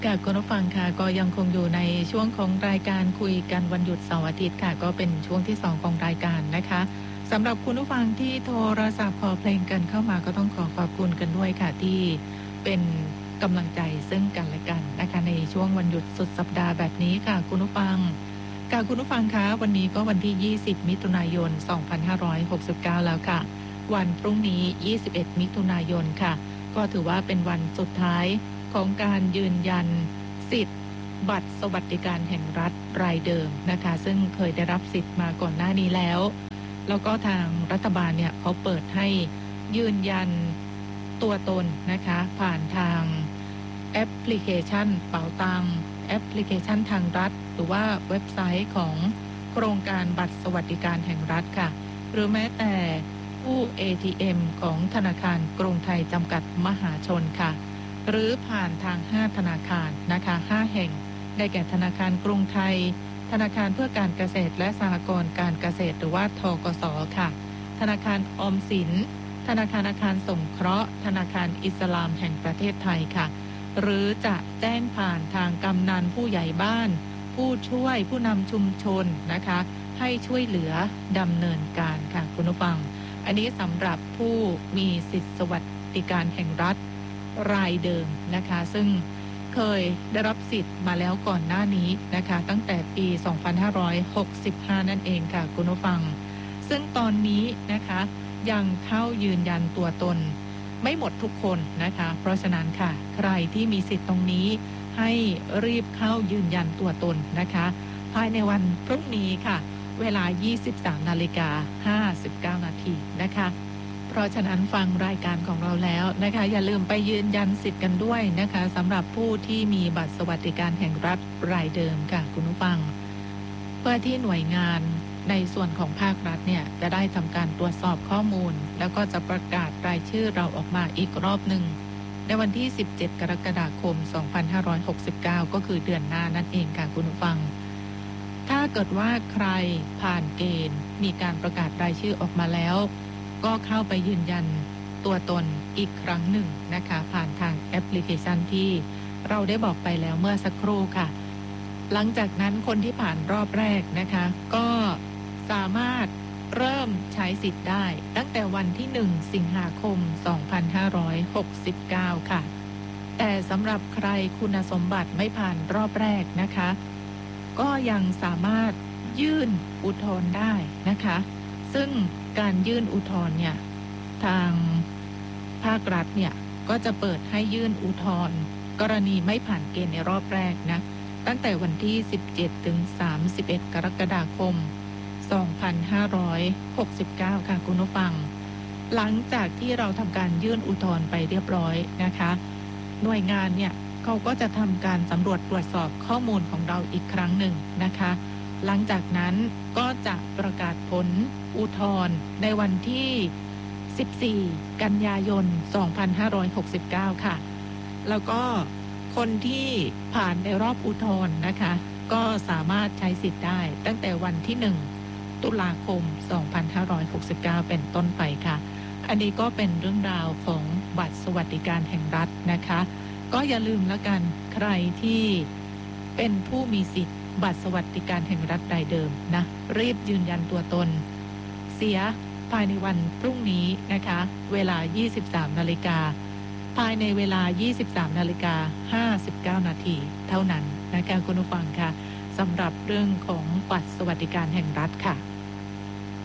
ค่ะคุณผู้ฟังค่ะก็ยังคงอยู่ในช่วงของรายการคุยกันวันหยุดเสาร์อาทิตย์ค่ะก็เป็นช่วงที่2ของรายการนะคะสำหรับคุณผู้ฟังที่โทรศัพท์ขอเพลงกันเข้ามาก็ต้องขอขอบคุณกันด้วยค่ะที่เป็นกำลังใจซึ่งกันและกันนะคะในช่วงวันหยุดสุดสัปดาห์แบบนี้ค่ะคุณผู้ฟังค่ะคุณผู้ฟังคะวันนี้ก็วันที่20มิถุนายน2569แล้วค่ะวันพรุ่งนี้21มิถุนายนค่ะก็ถือว่าเป็นวันสุดท้ายของการยืนยันสิทธิ์บัตรสวัสดิการแห่งรัฐรายเดิมนะคะซึ่งเคยได้รับสิทธิ์มาก่อนหน้านี้แล้วก็ทางรัฐบาลเนี่ยเขาเปิดให้ยืนยันตัวตนนะคะผ่านทางแอปพลิเคชันเป๋าตังแอปพลิเคชันทางรัฐหรือว่าเว็บไซต์ของโครงการบัตรสวัสดิการแห่งรัฐค่ะหรือแม้แต่ตู้ ATM ของธนาคารกรุงไทยจำกัดมหาชนค่ะหรือผ่านทาง5ธนาคารนะคะ5แห่งได้แก่ธนาคารกรุงไทยธนาคารเพื่อการเกษตรและสหกรณ์การเกษตรหรือว่าธกสค่ะธนาคารออมสินธนาคารอาคารสงเคราะห์ธนาคารอิสลามแห่งประเทศไทยค่ะหรือจะแจ้งผ่านทางกำนันผู้ใหญ่บ้านผู้ช่วยผู้นำชุมชนนะคะให้ช่วยเหลือดำเนินการค่ะคุณผู้ฟังอันนี้สำหรับผู้มีสิทธิสวัสดิการแห่งรัฐรายเดิมนะคะซึ่งเคยได้รับสิทธิ์มาแล้วก่อนหน้านี้นะคะตั้งแต่ปี2565นั่นเองค่ะคุณผู้ฟังซึ่งตอนนี้นะคะยังเข้ายืนยันตัวตนไม่หมดทุกคนนะคะเพราะฉะนั้นค่ะใครที่มีสิทธิ์ตรงนี้ให้รีบเข้ายืนยันตัวตนนะคะภายในวันพรุ่งนี้ค่ะเวลา 23:59 นาทีนะคะเพราะฉะนั้นฟังรายการของเราแล้วนะคะอย่าลืมไปยืนยันสิทธิ์กันด้วยนะคะสำหรับผู้ที่มีบัตรสวัสดิการแห่งรัฐรายเดิมค่ะคุณผู้ฟังเพื่อที่หน่วยงานในส่วนของภาครัฐเนี่ยจะได้ทำการตรวจสอบข้อมูลแล้วก็จะประกาศรายชื่อเราออกมาอีกรอบหนึ่งในวันที่17กรกฎาคม2569ก็คือเดือนหน้านั่นเองค่ะคุณผู้ฟังถ้าเกิดว่าใครผ่านเกณฑ์มีการประกาศรายชื่อออกมาแล้วก็เข้าไปยืนยันตัวตนอีกครั้งหนึ่งนะคะผ่านทางแอปพลิเคชันที่เราได้บอกไปแล้วเมื่อสักครู่ค่ะหลังจากนั้นคนที่ผ่านรอบแรกนะคะก็สามารถเริ่มใช้สิทธิ์ได้ตั้งแต่วันที่1สิงหาคม2569ค่ะแต่สำหรับใครคุณสมบัติไม่ผ่านรอบแรกนะคะก็ยังสามารถยื่นอุทธรณ์ได้นะคะซึ่งการยื่นอุทธรณ์เนี่ยทางภาครัฐเนี่ยก็จะเปิดให้ยื่นอุทธรณ์กรณีไม่ผ่านเกณฑ์ในรอบแรกนะตั้งแต่วันที่17ถึง31กรกฎาคม2569ค่ะคุณผู้ฟังหลังจากที่เราทำการยื่นอุทธรณ์ไปเรียบร้อยนะคะหน่วยงานเนี่ยเขาก็จะทำการสำรวจตรวจสอบข้อมูลของเราอีกครั้งหนึ่งนะคะหลังจากนั้นก็จะประกาศผลอุทธรณ์ในวันที่14กันยายน2569ค่ะแล้วก็คนที่ผ่านในรอบอุทธรณ์นะคะก็สามารถใช้สิทธิ์ได้ตั้งแต่วันที่1ตุลาคม2569เป็นต้นไปค่ะอันนี้ก็เป็นเรื่องราวของบัตรสวัสดิการแห่งรัฐนะคะก็อย่าลืมละกันใครที่เป็นผู้มีสิทธิ์บัตรสวัสดิการแห่งรัฐรายเดิมนะรีบยืนยันตัวตนเสียภายในวันพรุ่งนี้นะคะเวลา 23:00 น.ภายในเวลา 23:59 น.เท่านั้นนะคะคุณผู้ฟังค่ะสำหรับเรื่องของบัตรสวัสดิการแห่งรัฐค่ะ